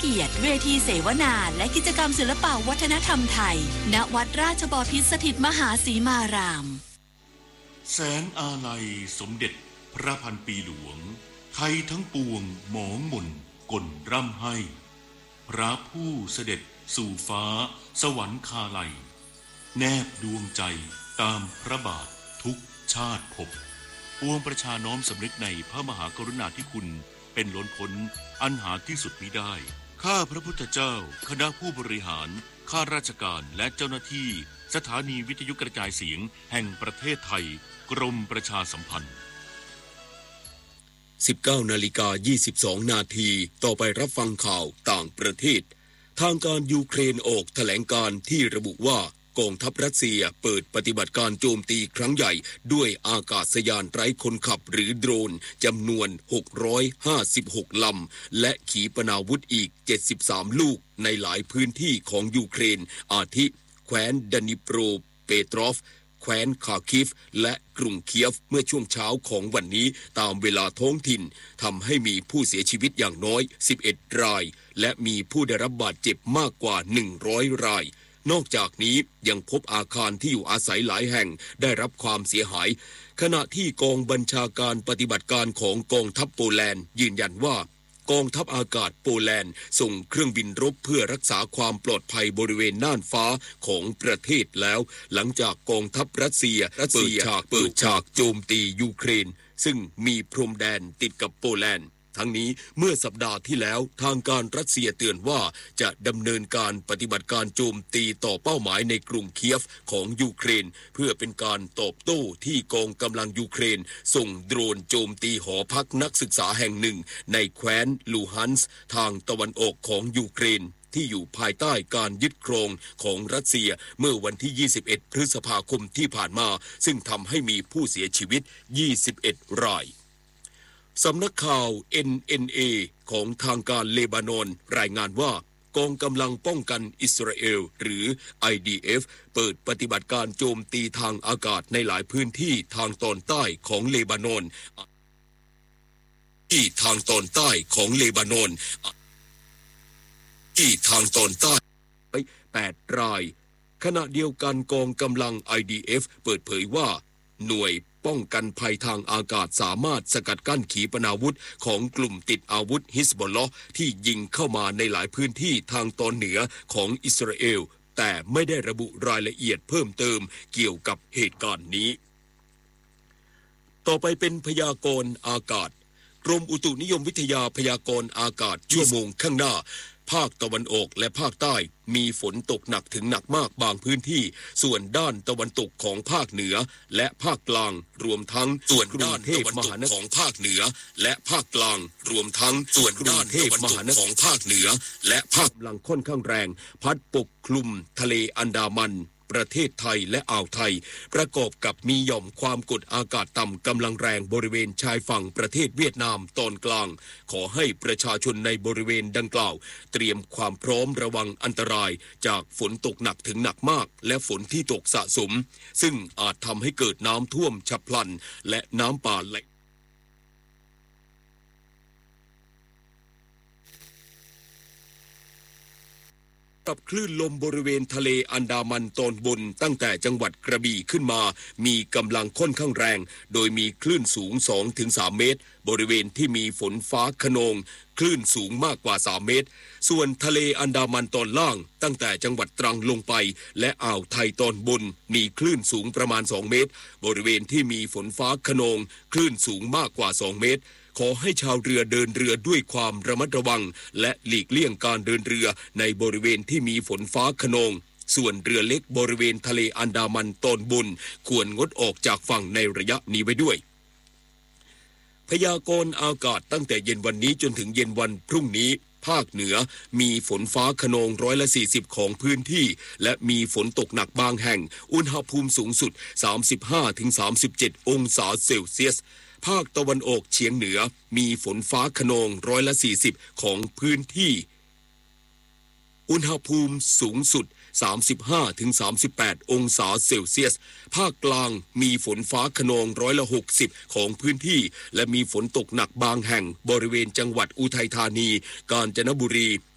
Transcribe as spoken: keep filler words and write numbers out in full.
เกียรติเวทีเสวนาและกิจกรรมศิลปวัฒนธรรมไทยณวัดราชบพิตรสถิตมหาสีมารามแสงอาลัยสมเด็จพระพันปีหลวงไทยทั้งปวงหมองหม่นกลร่ำให้พระผู้เสด็จสู่ฟ้าสวรรคาลัยแนบดวงใจตามพระบาททุกชาติภพปวงประชาน้อมสำนึกในพระมหากรุณาธิคุณเป็นล้นพ้นอันหาที่สุดมิได้ข้าพระพุทธเจ้าคณะผู้บริหารข้าราชการและเจ้าหน้าที่สถานีวิทยุกระจายเสียงแห่งประเทศไทยกรมประชาสัมพันธ์สิบเก้านาฬิกายี่สิบสองนาทีต่อไปรับฟังข่าวต่างประเทศทางการยูเครนออกแถลงการที่ระบุว่ากองทัพรัสเซียเปิดปฏิบัติการโจมตีครั้งใหญ่ด้วยอากาศยานไร้คนขับหรือโดรนจำนวนหกร้อยห้าสิบหกลำและขีปนาวุธอีกเจ็ดสิบสามลูกในหลายพื้นที่ของยูเครนอาทิแคว้นดานิโปรเปโตรฟแคว้นคาคิฟและกรุงเคียฟเมื่อช่วงเช้าของวันนี้ตามเวลาท้องถิ่นทำให้มีผู้เสียชีวิตอย่างน้อยสิบเอ็ดรายและมีผู้ได้รับบาดเจ็บมากกว่าหนึ่งร้อยรายนอกจากนี้ยังพบอาคารที่อยู่อาศัยหลายแห่งได้รับความเสียหายขณะที่กองบัญชาการปฏิบัติการของกองทัพโปแลนด์ยืนยันว่ากองทัพอากาศโปแลนด์ส่งเครื่องบินรบเพื่อรักษาความปลอดภัยบริเวณน่านฟ้าของประเทศแล้วหลังจากกองทัพรัสเซียรัสเซียเปิดฉากโจมตียูเครนซึ่งมีพรมแดนติดกับโปแลนด์ทั้งนี้เมื่อสัปดาห์ที่แล้วทางการรัสเซียเตือนว่าจะดำเนินการปฏิบัติการโจมตีต่อเป้าหมายในกรุงเคียฟของยูเครนเพื่อเป็นการตอบโต้ที่กองกำลังยูเครนส่งโดรนโจมตีหอพักนักศึกษาแห่งหนึ่งในแคว้นลูฮันส์ทางตะวันออกของยูเครนที่อยู่ภายใต้การยึดครองของรัสเซียเมื่อวันที่ยี่สิบเอ็ดพฤษภาคมที่ผ่านมาซึ่งทำให้มีผู้เสียชีวิตยี่สิบเอ็ดรายสำนักข่าว เอ็น เอ็น เอ ของทางการเลบานอนรายงานว่ากองกำลังป้องกันอิสราเอลหรือ ไอ ดี เอฟ เปิดปฏิบัติการโจมตีทางอากาศในหลายพื้นที่ทางตอนใต้ของเลบานอนที่ทางตอนใต้ของเลบานอนที่ทางตอนใต้ไปแปดรายขณะเดียวกันกองกำลัง ไอ ดี เอฟ เปิดเผยว่าหน่วยป้องกันภัยทางอากาศสามารถสกัดกั้นขีปนาวุธของกลุ่มติดอาวุธฮิซบอลเลาะห์ที่ยิงเข้ามาในหลายพื้นที่ทางตอนเหนือของอิสราเอลแต่ไม่ได้ระบุรายละเอียดเพิ่มเติมเกี่ยวกับเหตุการณ์นี้ต่อไปเป็นพยากรณ์อากาศกรมอุตุนิยมวิทยาพยากรณ์อากาศชั่วโมงข้างหน้าภาคตะวันออกและภาคใต้มีฝนตกหนักถึงหนักมากบางพื้นที่ส่วนด้านตะวันตกของภาคเหนือและภาคกลางรวมทั้งส่วนด้านตะวันตกของภาคเหนือและภาคกลางรวมทั้งส่วนด้านตะวันตกของภาคเหนือและภาคกำลังค่อนข้างแรงพัดปกคลุมทะเลอันดามันประเทศไทยและอ่าวไทยประกอบกับมีหย่อมความกดอากาศต่ำกำลังแรงบริเวณชายฝั่งประเทศเวียดนามตอนกลางขอให้ประชาชนในบริเวณดังกล่าวเตรียมความพร้อมระวังอันตรายจากฝนตกหนักถึงหนักมากและฝนที่ตกสะสมซึ่งอาจทำให้เกิดน้ำท่วมฉับพลันและน้ำป่าไหลกับคลื่นลมบริเวณทะเลอันดามันตอนบนตั้งแต่จังหวัดกระบี่ขึ้นมามีกำลังค่อนข้างแรงโดยมีคลื่นสูง สองถึงสาม เมตรบริเวณที่มีฝนฟ้าคะนองคลื่นสูงมากกว่าสามเมตรส่วนทะเลอันดามันตอนล่างตั้งแต่จังหวัดตรังลงไปและอ่าวไทยตอนบนมีคลื่นสูงประมาณสองเมตรบริเวณที่มีฝนฟ้าคะนองคลื่นสูงมากกว่าสองเมตรขอให้ชาวเรือเดินเรือด้วยความระมัดระวังและหลีกเลี่ยงการเดินเรือในบริเวณที่มีฝนฟ้าคะนองส่วนเรือเล็กบริเวณทะเลอันดามันตอนบนควรงดออกจากฝั่งในระยะนี้ไว้ด้วยพยากรณ์อากาศตั้งแต่เย็นวันนี้จนถึงเย็นวันพรุ่งนี้ภาคเหนือมีฝนฟ้าคะนองร้อยละสี่สิบของพื้นที่และมีฝนตกหนักบางแห่งอุณหภูมิสูงสุด สามสิบห้าถึงสามสิบเจ็ด องศาเซลเซียสภาคตะวันออกเฉียงเหนือมีฝนฟ้าคะนองร้อยละสี่สิบของพื้นที่อุณหภูมิสูงสุด สามสิบห้าถึงสามสิบแปด องศาเซลเซียสภาคกลางมีฝนฟ้าคะนองร้อยละหกสิบของพื้นที่และมีฝนตกหนักบางแห่งบริเวณจังหวัดอุทัยธานีกาญจนบุรี